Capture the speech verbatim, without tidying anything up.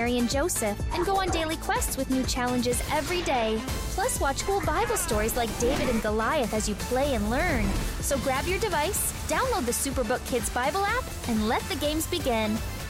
Mary and Joseph, and go on daily quests with new challenges every day. Plus, watch cool Bible stories like David and Goliath as you play and learn. So grab your device, download the Superbook Kids Bible app, and let the games begin.